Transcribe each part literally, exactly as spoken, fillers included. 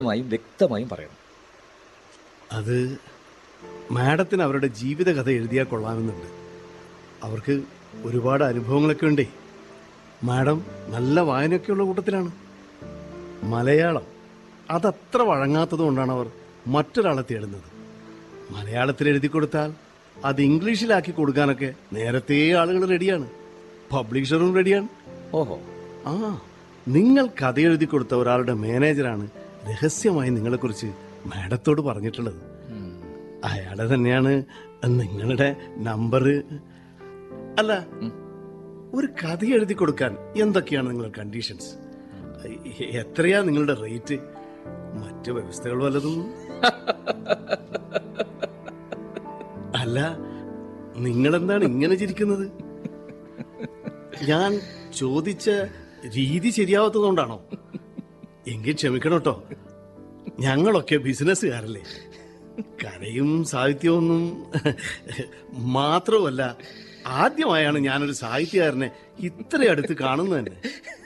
കൃത്യമായും വ്യക്തമായും പറയണം. അത് മാഡത്തിന് അവരുടെ ജീവിതകഥ എഴുതിയാൽ കൊള്ളാമെന്നുണ്ട്. അവർക്ക് ഒരുപാട് അനുഭവങ്ങളൊക്കെ ഉണ്ടേ. മാഡം നല്ല വായനയൊക്കെയുള്ള കൂട്ടത്തിലാണ്. മലയാളം അതത്ര വഴങ്ങാത്തത് കൊണ്ടാണ് അവർ മറ്റൊരാളെ തേടുന്നത്. മലയാളത്തിൽ എഴുതി കൊടുത്താൽ അത് ഇംഗ്ലീഷിലാക്കി കൊടുക്കാനൊക്കെ നേരത്തെ ആളുകൾ റെഡിയാണ്, പബ്ലിഷറും റെഡിയാണ്. ഓഹോ. ആ നിങ്ങൾ കഥ എഴുതി കൊടുത്ത ഒരാളുടെ മാനേജറാണ് രഹസ്യമായി നിങ്ങളെക്കുറിച്ച് മാഡത്തോട് പറഞ്ഞിട്ടുള്ളത്. അയാളെ തന്നെയാണ് നിങ്ങളുടെ നമ്പർ. അല്ല, ഒരു കഥ എഴുതി കൊടുക്കാൻ എന്തൊക്കെയാണ് നിങ്ങളുടെ കണ്ടീഷൻസ്? എത്രയാ നിങ്ങളുടെ റേറ്റ്? മറ്റു വ്യവസ്ഥകൾ വല്ലതും? അല്ല, നിങ്ങളെന്താണ് ഇങ്ങനെ ചിരിക്കുന്നത്? ഞാൻ ചോദിച്ച രീതി ശരിയാവാത്തതുകൊണ്ടാണോ? എങ്കിൽ ക്ഷമിക്കണം കേട്ടോ. ഞങ്ങളൊക്കെ ബിസിനസ്സുകാരല്ലേ. കലയും സാഹിത്യമൊന്നും മാത്രമല്ല, ആദ്യമായാണ് ഞാനൊരു സാഹിത്യകാരനെ ഇത്ര അടുത്ത് കാണുന്നത് തന്നെ.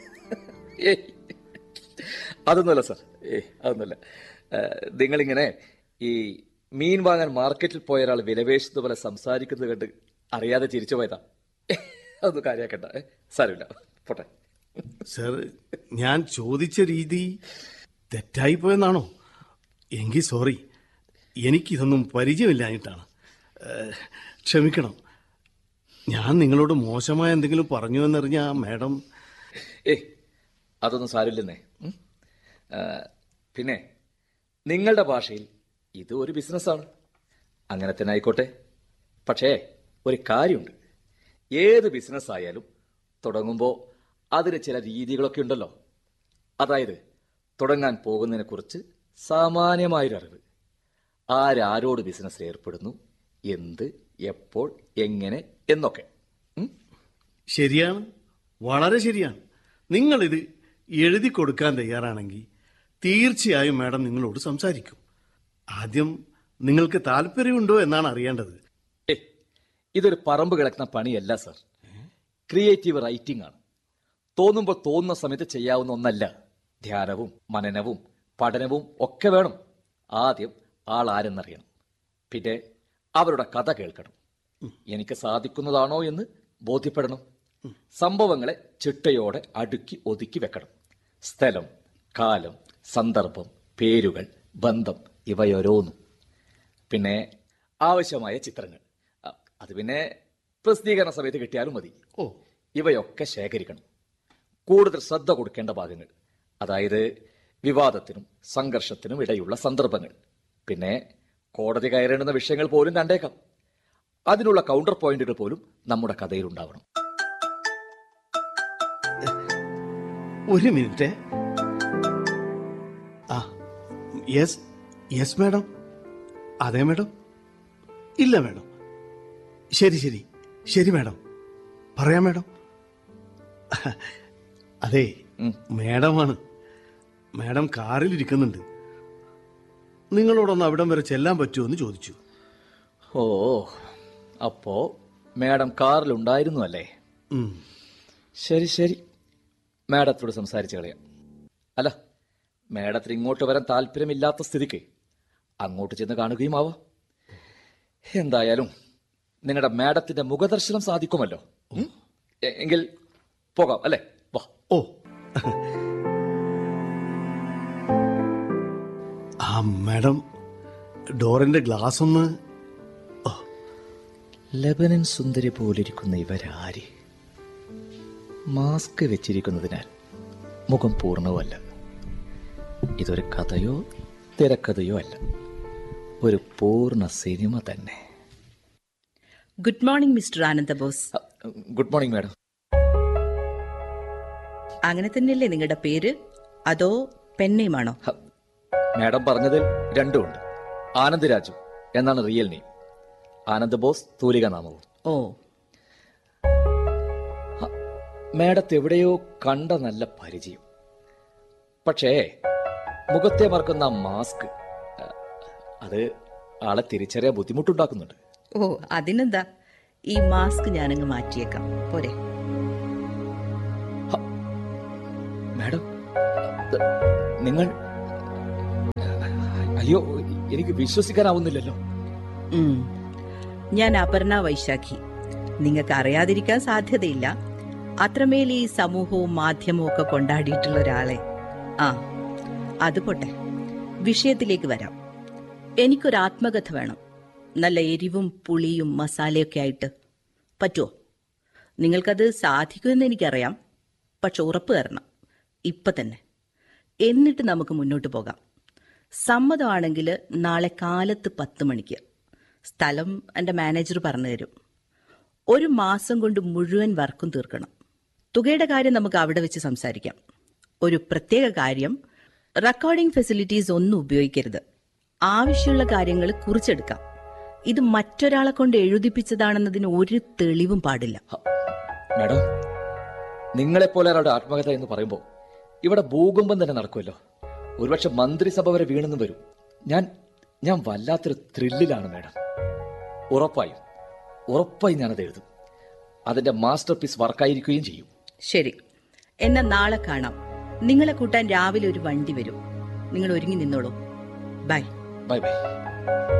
അതൊന്നുമല്ല സാർ, ഏ അതൊന്നുമല്ല. നിങ്ങളിങ്ങനെ ഈ മീൻ വാങ്ങാൻ മാർക്കറ്റിൽ പോയ ഒരാൾ വിലപേശുന്നത് പോലെ സംസാരിക്കുന്നത് കണ്ട് അറിയാതെ ചിരിച്ചു പോയതാ. അതൊന്നും കാര്യമാക്കണ്ട, സാരമില്ല, പോട്ടെ. സർ, ഞാൻ ചോദിച്ച രീതി തെറ്റായി പോയെന്നാണോ? എങ്കിൽ സോറി, എനിക്കിതൊന്നും പരിചയമില്ലാഞ്ഞിട്ടാണ്. ക്ഷമിക്കണം. ഞാൻ നിങ്ങളോട് മോശമായ എന്തെങ്കിലും പറഞ്ഞു എന്നറിഞ്ഞ മാഡം. ഏ അതൊന്നും സാരമില്ലെന്നേ. പിന്നെ നിങ്ങളുടെ ഭാഷയിൽ ഇത് ഒരു ബിസിനസ്സാണ്, അങ്ങനെ തന്നെ ആയിക്കോട്ടെ. പക്ഷേ ഒരു കാര്യമുണ്ട്, ഏത് ബിസിനസ് ആയാലും തുടങ്ങുമ്പോൾ അതിന് ചില രീതികളൊക്കെ ഉണ്ടല്ലോ. അതായത് തുടങ്ങാൻ പോകുന്നതിനെ കുറിച്ച് സാമാന്യമായൊരറിവ്, ആരാരോട് ബിസിനസ്സിൽ ഏർപ്പെടുന്നു, എന്ത്, എപ്പോൾ, എങ്ങനെ എന്നൊക്കെ. ശരിയാണ്, വളരെ ശരിയാണ്. നിങ്ങളിത് എഴുതി കൊടുക്കാൻ തയ്യാറാണെങ്കിൽ തീർച്ചയായും മാഡം നിങ്ങളോട് സംസാരിക്കും. ആദ്യം നിങ്ങൾക്ക് താല്പര്യമുണ്ടോ എന്നാണ് അറിയേണ്ടത്. ഏ ഇതൊരു പറമ്പ് കിടക്കുന്ന പണിയല്ല സർ, ക്രിയേറ്റീവ് റൈറ്റിംഗ് ആണ്. തോന്നുമ്പോൾ തോന്നുന്ന സമയത്ത് ചെയ്യാവുന്ന ഒന്നല്ല. ധ്യാനവും മനനവും പഠനവും ഒക്കെ വേണം. ആദ്യം ആൾ ആരെന്നറിയണം, പിന്നെ അവരുടെ കഥ കേൾക്കണം, എനിക്ക് സാധിക്കുന്നതാണോ എന്ന് ബോധ്യപ്പെടണം. സംഭവങ്ങളെ ചിട്ടയോടെ അടുക്കി ഒതുക്കി വെക്കണം. സ്ഥലം, കാലം, സന്ദർഭം, പേരുകൾ, ബന്ധം ഇവയോരോന്നും. പിന്നെ ആവശ്യമായ ചിത്രങ്ങൾ, അത് പിന്നെ പ്രസിദ്ധീകരണ സമയത്ത് കിട്ടിയാലും മതി. ഓ ഇവയൊക്കെ ശേഖരിക്കണം. കൂടുതൽ ശ്രദ്ധ കൊടുക്കേണ്ട ഭാഗങ്ങൾ, അതായത് വിവാദത്തിനും സംഘർഷത്തിനും ഇടയുള്ള സന്ദർഭങ്ങൾ, പിന്നെ കോടതി കയറേണ്ടുന്ന വിഷയങ്ങൾ പോലും കണ്ടേക്കാം. അതിനുള്ള കൗണ്ടർ പോയിന്റുകൾ പോലും നമ്മുടെ കഥയിൽ ഉണ്ടാവണം. ഒരു മിനിറ്റ്. ആ യെസ് യെസ് മാഡം. അതെ മാഡം. ഇല്ല മാഡം. ശരി ശരി ശരി മാഡം, പറയാം മാഡം. അതെ, മാഡമാണ്. മാഡം കാറിലിരിക്കുന്നുണ്ട്. നിങ്ങളോടൊന്ന് അവിടം വരെ ചെല്ലാൻ പറ്റുമോ എന്ന് ചോദിച്ചു. ഓ, അപ്പോ മാഡം കാറിലുണ്ടായിരുന്നു അല്ലേ? ശരി ശരി, മാഡത്തോട് സംസാരിച്ച് കളയാം. അല്ല, മാഡത്തിന് ഇങ്ങോട്ട് വരാൻ താല്പര്യമില്ലാത്ത സ്ഥിതിക്ക് അങ്ങോട്ട് ചെന്ന് കാണുകയും ആവാം. എന്തായാലും നിങ്ങളുടെ മാഡത്തിന്റെ മുഖദർശനം സാധിക്കുമല്ലോ. എങ്കിൽ പോകാം അല്ലേ? വാ. ഓ, ആ മാഡം, ഡോറിന്റെ ഗ്ലാസ് ഒന്ന്. ലബനൻ സുന്ദരി പോലിരിക്കുന്ന ഇവരാര്? മാസ്ക് വെച്ചിരിക്കുന്നതിനാൽ മുഖം പൂർണ്ണവുമല്ല. ഇതൊരു കഥയോ തിരക്കഥയോ അല്ല, ഒരു പൂർണ്ണ സിനിമ തന്നെ. Good morning mister Ananda Bose. Good morning madam. അങ്ങനെ തന്നെയല്ലേ നിങ്ങളുടെ പേര്, അതോ പെന്നേമാണോ? മാഡം പറഞ്ഞതിൽ രണ്ടുമുണ്ട്. ആനന്ദ് രാജു എന്നാണ് റിയൽ നെയിം, ആനന്ദ് ബോസ് തൂലിക നാമവും. ഓ, മാഡത്തെ എവിടെയോ കണ്ട നല്ല പരിചയം. പക്ഷേ മുഖത്തെ മറക്കുന്ന മാസ്ക്, അത് ആളെ തിരിച്ചറിയാൻ ബുദ്ധിമുട്ടുണ്ടാക്കുന്നുണ്ട്. ഓ, അതിനെന്താ, ഈ മാസ്ക് ഞാനങ്ങ് മാറ്റിയേക്കാം, പോരെ? മാഡം, നിങ്ങൾ അയ്യോ, എനിക്ക് വിശ്വസിക്കാനാവുന്നില്ലല്ലോ. ഉം. ഞാൻ അപർണ വൈശാഖി. നിങ്ങൾക്ക് അറിയാതിരിക്കാൻ സാധ്യതയില്ല. അത്രമേൽ ഈ സമൂഹവും മാധ്യമവും ഒക്കെ കൊണ്ടാടിയിട്ടുള്ള ഒരാളെ. ആ അത് പോട്ടെ, വിഷയത്തിലേക്ക് വരാം. എനിക്കൊരു ആത്മകഥ വേണം. നല്ല എരിവും പുളിയും മസാലയൊക്കെ ആയിട്ട്. പറ്റുമോ? നിങ്ങൾക്കത് സാധിക്കുമെന്ന് എനിക്കറിയാം. പക്ഷെ ഉറപ്പ് തരണം ഇപ്പം തന്നെ. എന്നിട്ട് നമുക്ക് മുന്നോട്ട് പോകാം. സമ്മതമാണെങ്കിൽ നാളെ കാലത്ത് പത്ത് മണിക്ക്. സ്ഥലം എൻ്റെ മാനേജർ പറഞ്ഞു തരും. ഒരു മാസം കൊണ്ട് മുഴുവൻ വർക്കും തീർക്കണം. തുകയുടെ കാര്യം നമുക്ക് അവിടെ വെച്ച് സംസാരിക്കാം. ഒരു പ്രത്യേക കാര്യം, റെക്കോർഡിംഗ് ഫെസിലിറ്റീസ് ഒന്നും ഉപയോഗിക്കരുത്. ആവശ്യമുള്ള കാര്യങ്ങൾ കുറിച്ചെടുക്കാം. ഇത് മറ്റൊരാളെ കൊണ്ട് എഴുതിപ്പിച്ചതാണെന്നതിന് ഒരു തെളിവും പാടില്ല. മാഡം, നിങ്ങളെപ്പോലെ ഒരാളുടെ ആത്മകഥ എന്ന് പറയുമ്പോൾ ഇവിടെ ഭൂകമ്പം തന്നെ നടക്കുമല്ലോ. ഒരുപക്ഷെ മന്ത്രിസഭ വരെ വീണെന്ന് വരും. ഞാൻ ഞാൻ വല്ലാത്തൊരു ത്രില്ലിലാണ് മാഡം. ഉറപ്പായും ഉറപ്പായും ഞാനത് എഴുതും. അതിന്റെ മാസ്റ്റർ പീസ് വർക്കായിരിക്കുകയും ചെയ്യും. ശരി, എന്നാൽ നാളെ കാണാം. നിങ്ങളെ കൂട്ടാൻ രാവിലെ ഒരു വണ്ടി വരും. നിങ്ങൾ ഒരുങ്ങി നിന്നോളൂ. Bye bye bye.